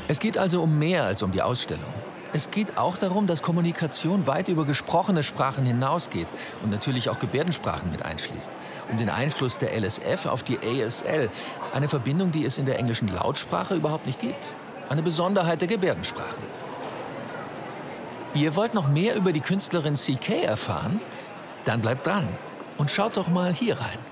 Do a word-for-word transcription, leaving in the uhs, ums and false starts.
Es geht also um mehr als um die Ausstellung. Es geht auch darum, dass Kommunikation weit über gesprochene Sprachen hinausgeht und natürlich auch Gebärdensprachen mit einschließt. Um den Einfluss der L S F auf die A S L, eine Verbindung, die es in der englischen Lautsprache überhaupt nicht gibt. Eine Besonderheit der Gebärdensprachen. Ihr wollt noch mehr über die Künstlerin C K erfahren? Dann bleibt dran und schaut doch mal hier rein.